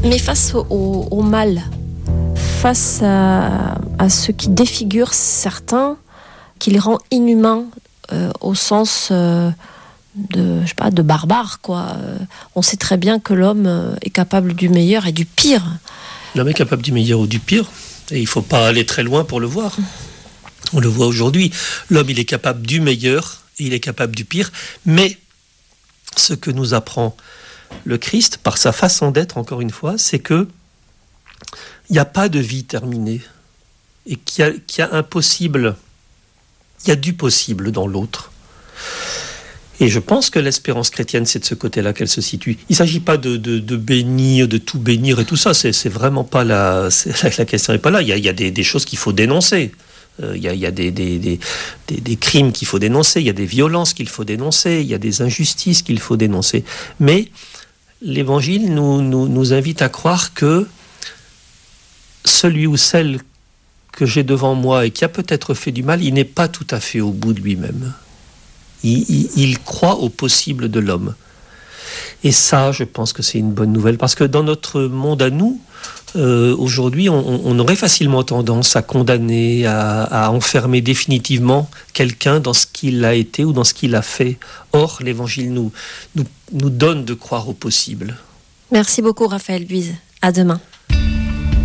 Mais face au mal, face à ce qui défigure certains, qui les rend inhumains au sens de barbare, quoi. On sait très bien que l'homme est capable du meilleur et du pire. L'homme est capable du meilleur ou du pire, et il ne faut pas aller très loin pour le voir. On le voit aujourd'hui. L'homme, il est capable du meilleur et il est capable du pire, mais ce que nous apprend le Christ, par sa façon d'être, encore une fois, c'est que il n'y a pas de vie terminée et qu'il y a un possible, il y a du possible dans l'autre. Et je pense que l'espérance chrétienne, c'est de ce côté-là qu'elle se situe. Il ne s'agit pas de bénir, de tout bénir et tout ça. C'est vraiment pas la question n'est pas là. Il y a des choses qu'il faut dénoncer. Il y a des crimes qu'il faut dénoncer. Il y a des violences qu'il faut dénoncer. Il y a des injustices qu'il faut dénoncer. Mais l'Évangile nous invite à croire que celui ou celle que j'ai devant moi et qui a peut-être fait du mal, il n'est pas tout à fait au bout de lui-même. Il croit au possible de l'homme. Et ça, je pense que c'est une bonne nouvelle, parce que dans notre monde à nous, aujourd'hui, on aurait facilement tendance à condamner, à enfermer définitivement quelqu'un dans ce qu'il a été ou dans ce qu'il a fait. Or, l'Évangile nous donne de croire au possible. Merci beaucoup, Raphaël Buise. À demain.